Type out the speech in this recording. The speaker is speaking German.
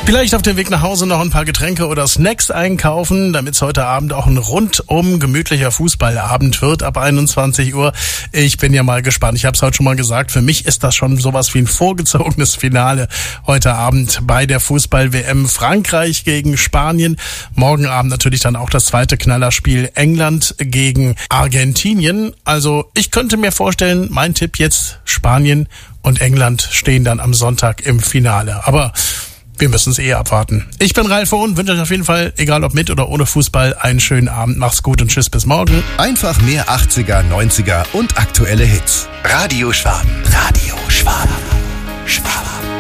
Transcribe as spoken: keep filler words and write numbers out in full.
Vielleicht auf dem Weg nach Hause noch ein paar Getränke oder Snacks einkaufen, damit es heute Abend auch ein rundum gemütlicher Fußballabend wird ab einundzwanzig Uhr. Ich bin ja mal gespannt. Ich habe es heute schon mal gesagt, für mich ist das schon sowas wie ein vorgezogenes Finale heute Abend bei der Fußball-W M. Frankreich gegen Spanien. Morgen Abend natürlich dann auch das zweite Knallerspiel England gegen Argentinien. Also ich könnte mir vorstellen, mein Tipp jetzt, Spanien und England stehen dann am Sonntag im Finale. Aber wir müssen es eh abwarten. Ich bin Ralf und wünsche euch auf jeden Fall, egal ob mit oder ohne Fußball, einen schönen Abend. Macht's gut und tschüss, bis morgen. Einfach mehr achtziger, neunziger und aktuelle Hits. Radio Schwaben. Radio Schwaben. Schwaben.